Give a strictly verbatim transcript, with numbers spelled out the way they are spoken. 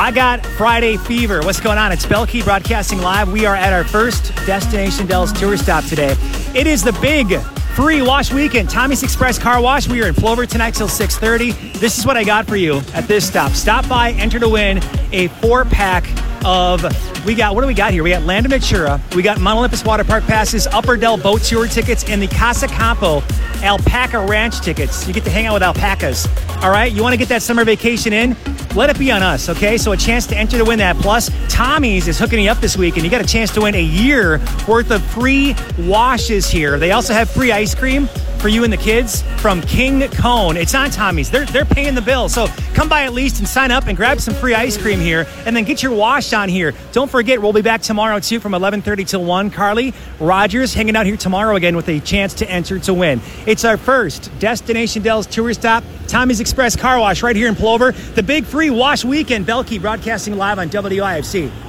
I got Friday fever. What's going on? It's Belkey broadcasting live. We are at our first Destination Dells tour stop today. It is the big free wash weekend. Tommy's Express Car Wash. We are in Plover tonight till six thirty. This is what I got for you at this stop. Stop by, enter to win a four-pack of, we got, what do we got here? We got Land of Natura, we got Mount Olympus Water Park passes, Upper Dell Boat Tour tickets, and the Casa Campo Alpaca Ranch tickets. You get to hang out with alpacas. All right, you want to get that summer vacation in? Let it be on us, okay? So a chance to enter to win that. Plus, Tommy's is hooking you up this week, and you got a chance to win a year worth of free washes here. They also have free ice cream for you and the kids from King Cone. It's on Tommy's. They're they're paying the bill. So come by at least and sign up and grab some free ice cream here, and then get your wash on here. Don't forget, we'll be back tomorrow, too, from eleven thirty till one. Carly Rogers hanging out here tomorrow again with a chance to enter to win. It's our first Destination Dells tour stop. Tommy's Express Car Wash right here in Plover. The big free wash weekend. Belkey broadcasting live on W I F C.